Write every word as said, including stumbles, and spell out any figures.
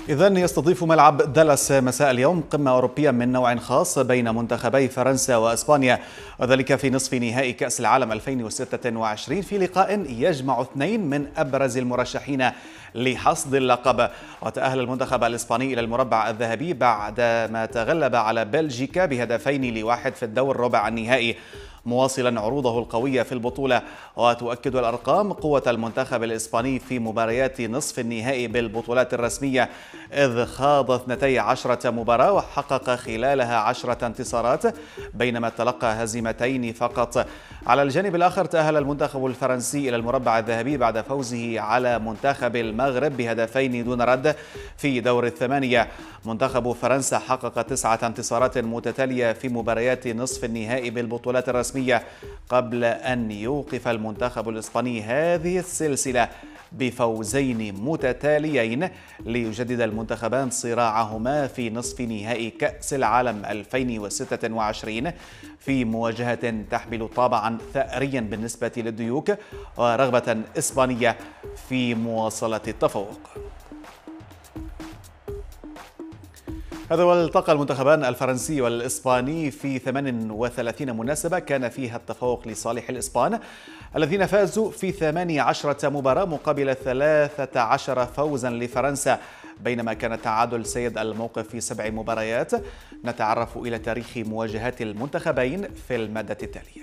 إذن يستضيف ملعب دالاس مساء اليوم قمة أوروبية من نوع خاص بين منتخبي فرنسا وإسبانيا، وذلك في نصف نهائي كأس العالم ألفين وستة وعشرين في لقاء يجمع اثنين من أبرز المرشحين لحصد اللقب. وتأهل المنتخب الإسباني إلى المربع الذهبي بعدما تغلب على بلجيكا بهدفين لواحد في الدور ربع النهائي، مواصلا عروضه القوية في البطولة. وتؤكد الأرقام قوة المنتخب الإسباني في مباريات نصف النهائي بالبطولات الرسمية، إذ خاض اثنتي عشرة مباراة وحقق خلالها عشرة انتصارات بينما تلقى هزيمتين فقط. على الجانب الآخر تأهل المنتخب الفرنسي إلى المربع الذهبي بعد فوزه على منتخب المغرب بهدفين دون رد في دور الثمانية. منتخب فرنسا حقق تسعة انتصارات متتالية في مباريات نصف النهائي بالبطولات الرسمية قبل أن يوقف المنتخب الإسباني هذه السلسلة بفوزين متتاليين ليجدد المنتخبان صراعهما في نصف نهائي كأس العالم ألفين وستة وعشرين في مواجهة تحمل طابعا ثأريا بالنسبة للديوك ورغبة إسبانية في مواصلة التفوق. هذا والتقى المنتخبان الفرنسي والإسباني في ثمان وثلاثين مناسبة كان فيها التفوق لصالح الإسبان الذين فازوا في ثمانية عشرة مباراة مقابل ثلاثة عشر فوزا لفرنسا، بينما كان التعادل سيد الموقف في سبع مباريات. نتعرف إلى تاريخ مواجهات المنتخبين في المادة التالية.